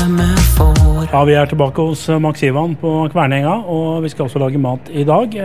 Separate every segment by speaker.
Speaker 1: Ja, vi tilbake hos Max Ivan på Kvernenga, og vi skal også lage mat I dag.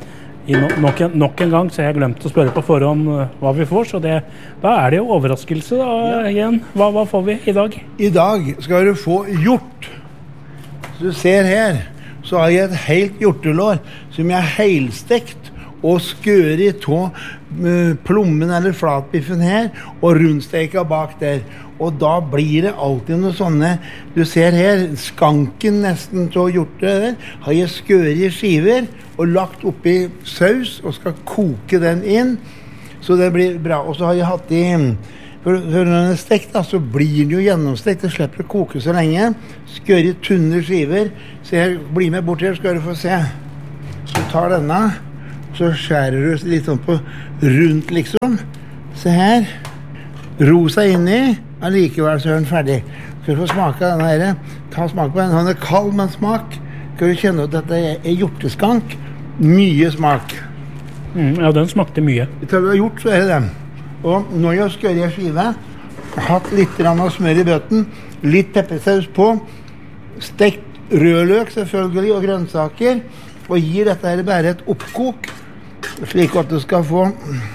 Speaker 1: Nok en gang så har jeg glemt å spørre på forhånd hva vi får, så da det jo overraskelse da, igjen. Hva får vi I dag?
Speaker 2: I dag skal du få hjort. Så du ser her, så har jeg et helt hjortelår som jeg heilstekt og skør I plommen eller flatbiffen her, og rundsteka bak der. Og da blir det alltid noe sånne, du ser her, skanken nesten til hjortet der, har jeg skør I skiver og lagt oppi saus og skal koke den inn, så det blir bra. Og så har jeg hatt I, for når den stekt da, så blir den jo gjennomstekt, det slipper å koke så lenge, skør I tunne skiver, så jeg blir med bort her, skal du få se. Så tar denne, så skjærer du litt sånn på rundt liksom, se her, rosa inni, allikevel så den ferdig. Skal du få smake av denne her, ta smak på den, den kald, men smak, skal du kjenne at dette hjorteskank, mye smak.
Speaker 1: Ja, den smakte mye.
Speaker 2: Etter du har gjort, så det den. Og når jeg skør I skive, hatt litt av smør I bøtten, litt peppersaus på, stekt rødløk selvfølgelig, og grønnsaker, og gir dette her bare et oppkok, slik at du skal få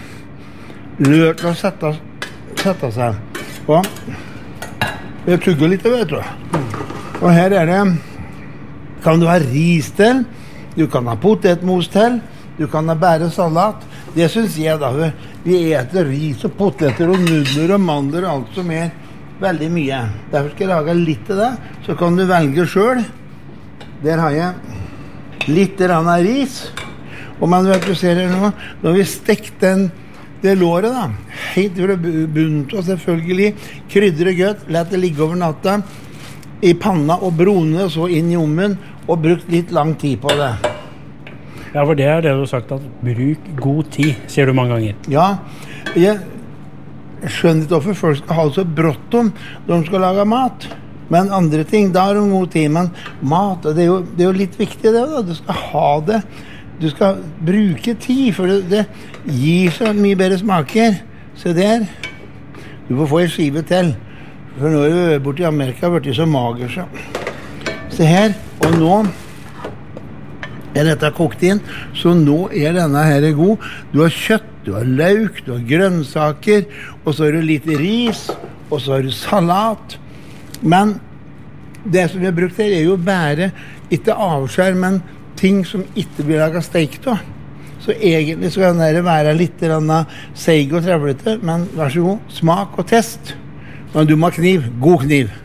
Speaker 2: løk til å sette seg. Og jeg tugger litt, vet du. Og her det, kan du ha ris til, du kan ha potetmos til, du kan ha bære salat. Det synes jeg da, vi eter ris og poteter og nudler og mandler og alt som veldig mye. Derfor skal jeg lage litt av det, så kan du velge selv. Der har jeg litt ris, og man vet du ser her nå, når vi stekt det låret da, helt fra bunnen og selvfølgelig krydre gøtt, lett det ligge over natta I panna og brune og så inn I ovnen og brukt litt lang tid på det.
Speaker 1: Ja, for det det du har sagt at bruk god tid, sier du mange ganger.
Speaker 2: Ja, jeg skjønner ikke hvorfor folk skal ha så bråttom når de skal lage mat. Men andre ting, da de god tid, men mat, det er jo litt viktig det da, du skal ha det. Du skal bruke tid, for det gir så mye bedre smaker. Se der. Du får få en skive til. For nå du borte I Amerika, har vært så mager. Så. Se her. Og nå dette kokt inn. Så nå denne her god. Du har kjøtt, du har løk, du har grønnsaker, og så har du litt ris, og så har du salat. Men det som vi har brukt her jo bare, ikke avskjær, men ting som ikke blir laget steik da. Så egentlig så kan det være litt seig og trevlete, men vær så god, smak og test. Men du må ha kniv, god kniv.